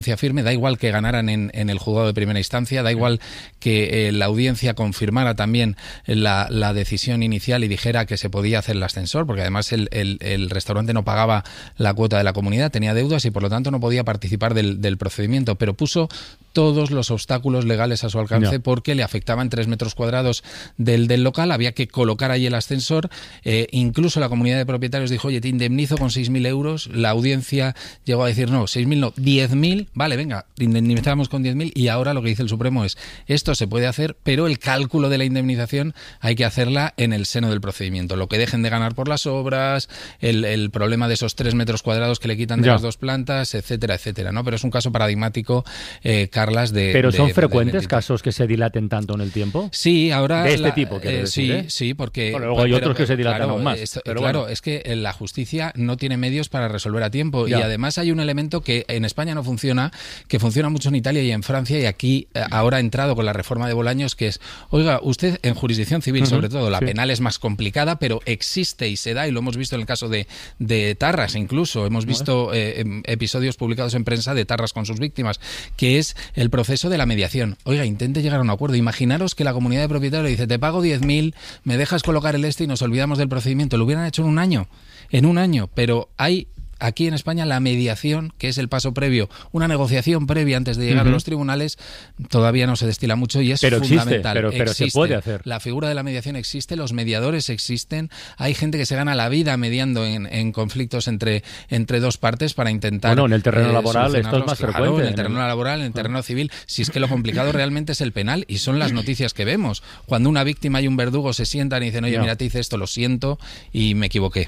firme, da igual que ganaran en el juzgado de primera instancia, da igual que la audiencia confirmara también la decisión inicial y dijera que se podía hacer el ascensor, porque además el restaurante no pagaba la cuota de la comunidad, tenía deudas y por lo tanto no podía participar del procedimiento, pero puso todos los obstáculos legales a su alcance porque le afectaban 3 metros cuadrados del local, había que colocar ahí el ascensor, incluso la comunidad de propietarios dijo, oye, te indemnizo con 6.000 euros, la audiencia llegó a decir, no, 6.000 no, 10.000, vale, venga, indemnizamos con 10.000 y ahora lo que dice el Supremo es, esto se puede hacer, pero el cálculo de la indemnización hay que hacerla en el seno del procedimiento, lo que dejen de ganar por las obras, el problema de esos 3 metros cuadrados que le quitan de las 2 plantas, etcétera, etcétera, ¿no? Pero es un caso paradigmático, Carlas, ¿Pero son frecuentes casos que se dilaten tanto en el tiempo? Sí, ahora... De este tipo, quiero decir, sí, porque... Bueno, luego hay otros que se dilatan aún más. Claro, es que la justicia no tiene medios para resolver a tiempo y además hay un elemento que en España no funciona, que funciona mucho en Italia y en Francia y aquí ahora ha entrado con la reforma de Bolaños, que es, oiga, usted en jurisdicción civil sobre todo, la penal es más complicada, pero existe y se da, y lo hemos visto en el caso de Tarras incluso, hemos visto episodios publicados en prensa de Tarras con sus víctimas, que es el proceso de la mediación. Oiga, intente llegar a un acuerdo. Imaginaros que la comunidad de propietarios le dice, te pago 10.000, me dejas colocar el y nos olvidamos del procedimiento. Lo hubieran hecho en un año, pero hay aquí en España la mediación, que es el paso previo, una negociación previa antes de llegar a los tribunales, todavía no se destila mucho y es fundamental. Pero se puede hacer. La figura de la mediación existe, los mediadores existen, hay gente que se gana la vida mediando en conflictos entre dos partes para intentar... Bueno, en el terreno laboral esto es más frecuente. En el terreno laboral, en el terreno civil, si es que lo complicado realmente es el penal y son las noticias que vemos. Cuando una víctima y un verdugo se sientan y dicen, oye, mira, te hice esto, lo siento y me equivoqué.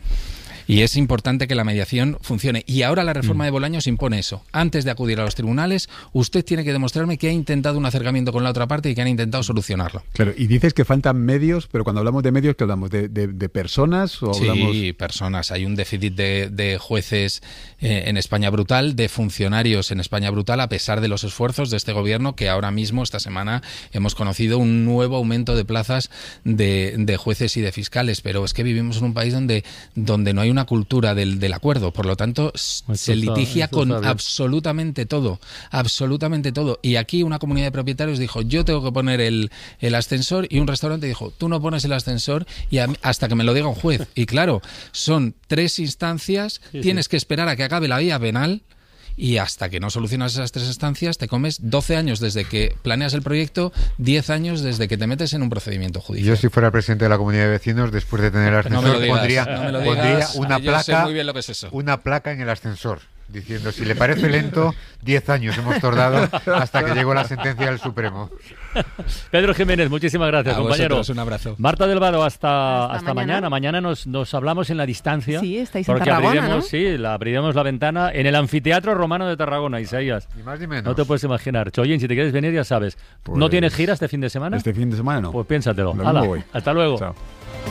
Y es importante que la mediación funcione. Y ahora la reforma de Bolaños impone eso. Antes de acudir a los tribunales, usted tiene que demostrarme que ha intentado un acercamiento con la otra parte y que han intentado solucionarlo. Claro, y dices que faltan medios, pero cuando hablamos de medios, ¿qué hablamos? ¿De personas? ¿O hablamos... Sí, personas. Hay un déficit de jueces en España brutal, de funcionarios en España brutal, a pesar de los esfuerzos de este gobierno, que ahora mismo, esta semana, hemos conocido un nuevo aumento de plazas de jueces y de fiscales. Pero es que vivimos en un país donde no hay una cultura del acuerdo, por lo tanto se litigia con absolutamente todo, y aquí una comunidad de propietarios dijo, yo tengo que poner el ascensor, y un restaurante dijo, tú no pones el ascensor y hasta que me lo diga un juez, y claro, son 3 instancias, tienes que esperar a que acabe la vía penal y hasta que no solucionas esas 3 instancias te comes 12 años desde que planeas el proyecto, 10 años desde que te metes en un procedimiento judicial. Yo si fuera presidente de la comunidad de vecinos, después de tener el ascensor, pondría una placa, muy bien lo que es eso. Una placa en el ascensor diciendo, si le parece lento, 10 años hemos tardado hasta que llegó la sentencia del Supremo. Pedro Jiménez, muchísimas gracias, compañero. Un abrazo. Marta del Vado, hasta mañana. Mañana nos hablamos en la distancia. Sí, estáis porque en Tarragona, ¿no? abriremos la ventana en el Anfiteatro Romano de Tarragona, Isaías. Ni más ni menos. No te puedes imaginar. Choyin, si te quieres venir, ya sabes. Pues, ¿no tienes gira este fin de semana? Este fin de semana no. Pues piénsatelo. Hala, hasta luego. Chao.